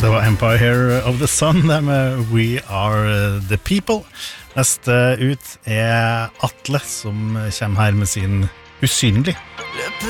Det var Empire of the Sun, det med We Are the People. Neste ut Atle, som kommer her med sin Usynlig.